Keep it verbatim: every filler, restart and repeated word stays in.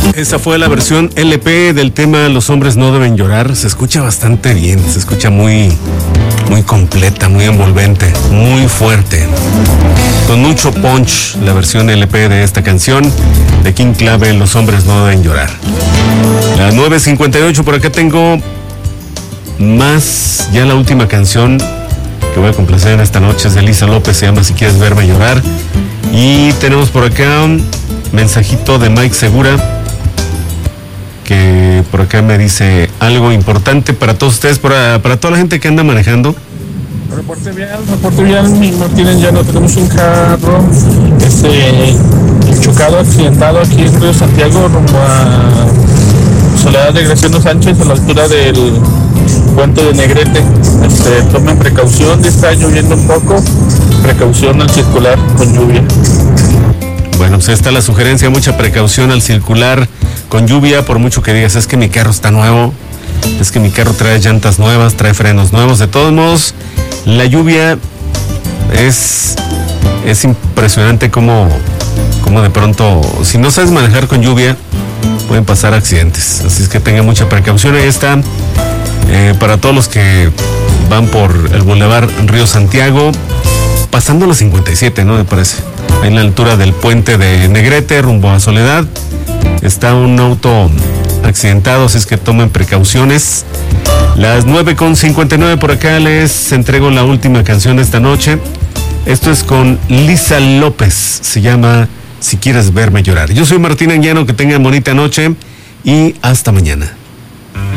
Esa fue la versión L P del tema Los hombres no deben llorar. Se escucha bastante bien, se escucha muy, muy completa, muy envolvente, muy fuerte. Con mucho punch, la versión L P de esta canción de King Clave, Los hombres no deben llorar. Las nueve cincuenta y ocho, por acá tengo más, ya la última canción que voy a complacer en esta noche es de Lisa López, se llama Si quieres verme llorar. Y tenemos por acá un mensajito de Mike Segura, que por acá me dice algo importante para todos ustedes, para, para toda la gente que anda manejando. Reporte vial, reporte vial, Martínez, ya no tenemos un carro este, chocado, accidentado aquí en Río Santiago, rumbo a Soledad de Graciano Sánchez, a la altura del puente de Negrete. Este, tomen precaución, está lloviendo un poco, precaución al circular con lluvia. Bueno, pues está la sugerencia, mucha precaución al circular con lluvia, por mucho que digas, es que mi carro está nuevo, es que mi carro trae llantas nuevas, trae frenos nuevos. De todos modos, la lluvia es, es impresionante como, como de pronto, si no sabes manejar con lluvia, pueden pasar accidentes. Así es que tengan mucha precaución. Ahí está, eh, para todos los que van por el Boulevard Río Santiago, pasando los cincuenta y siete, ¿no? Me parece. Ahí en la altura del puente de Negrete, rumbo a Soledad, está un auto accidentado, así es que tomen precauciones. Las nueve con cincuenta y nueve, por acá les entrego la última canción de esta noche. Esto es con Lisa López, se llama Si quieres verme llorar. Yo soy Martín Anguiano, que tengan bonita noche y hasta mañana.